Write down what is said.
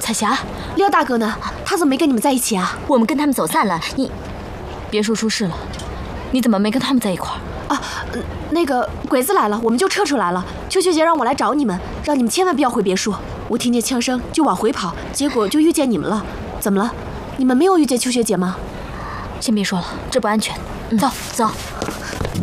彩霞， 廖大哥呢？他怎么没跟你们在一起啊？ 我们跟他们走散了。你别墅出事了，你怎么没跟他们在一块儿？ 啊，那个鬼子来了，我们就撤出来了。秋学姐让我来找你们，让你们千万不要回别墅。我听见枪声就往回跑，结果就遇见你们了。怎么了？你们没有遇见秋学姐吗？ 先别说了，这不安全。走走。